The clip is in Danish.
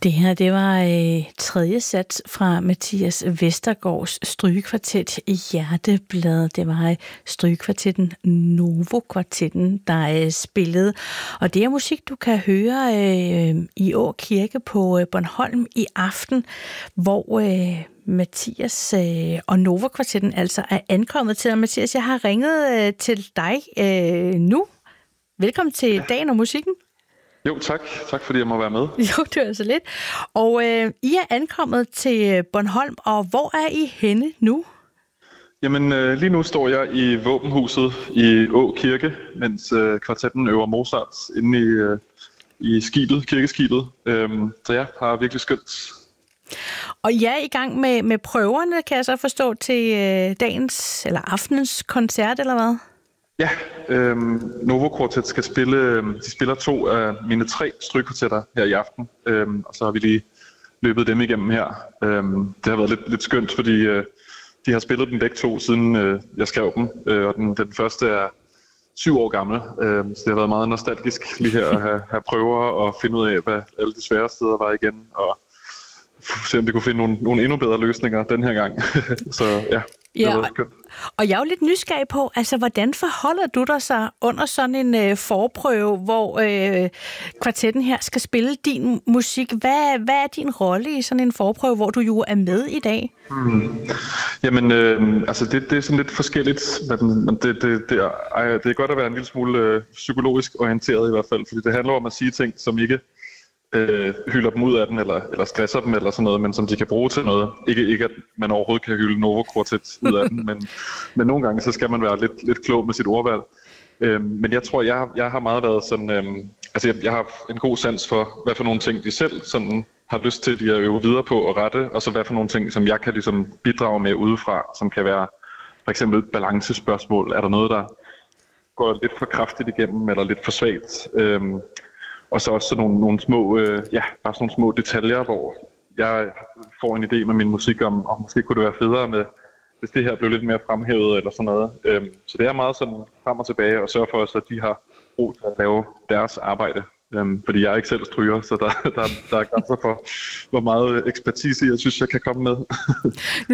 Det her, det var tredje sats fra Mathias Vestergaards strygekvartet i Hjertebladet. Det var strygekvartetten Novo-kvartetten, der spillede. Og det er musik, du kan høre i Å Kirke på Bornholm i aften, hvor Mathias og Novo-kvartetten altså er ankommet til. Og Mathias, jeg har ringet til dig nu. Velkommen til Dagen og Musikken. Jo, tak. Tak fordi jeg må være med. Jo, det er så lidt. Og I er ankommet til Bornholm, og hvor er I henne nu? Jamen, lige nu står jeg i våbenhuset i Å Kirke, mens kvartetten øver Mozart inde i skibet, kirkeskibet. Så jeg har virkelig skønt. Og jeg er i gang med prøverne, kan jeg så forstå, til dagens eller aftenens koncert, eller hvad? Ja, Novo Quartet skal spille, de spiller 2 af mine 3 strygekvartetter her i aften, og så har vi lige løbet dem igennem her. Det har været lidt skønt, fordi de har spillet dem begge 2, siden jeg skrev dem, og den første er 7 år gammel, så det har været meget nostalgisk lige her at have prøver og finde ud af, hvad alle de svære steder var igen, og se om vi kunne finde nogle endnu bedre løsninger den her gang. Så ja. Ja, og jeg er jo lidt nysgerrig på, altså hvordan forholder du dig så under sådan en forprøve, hvor kvartetten her skal spille din musik? Hvad er din rolle i sådan en forprøve, hvor du jo er med i dag? Jamen, altså det er sådan lidt forskelligt. Det er godt at være en lille smule psykologisk orienteret i hvert fald, fordi det handler om at sige ting, som ikke hylder dem ud af den, eller stresser dem, eller sådan noget, men som de kan bruge til noget. Ikke at man overhovedet kan hylde Novo Quartet ud af den, men nogle gange så skal man være lidt klog med sit ordvalg. Men jeg tror, jeg har meget været sådan, altså jeg har en god sans for, hvad for nogle ting de selv sådan har lyst til at øve videre på og rette, og så hvad for nogle ting, som jeg kan ligesom bidrage med udefra, som kan være for eksempel balancespørgsmål. Er der noget, der går lidt for kraftigt igennem, eller lidt for svagt? Og så også sådan nogle små, bare sådan nogle små detaljer, hvor jeg får en idé med min musik om måske kunne det være federe med, hvis det her blev lidt mere fremhævet eller sådan noget. Så det er meget sådan frem og tilbage og sørge for os, at de har ro til at lave deres arbejde. Fordi jeg er ikke selv stryger, så der er grænser for, hvor meget ekspertise jeg synes, jeg kan komme med.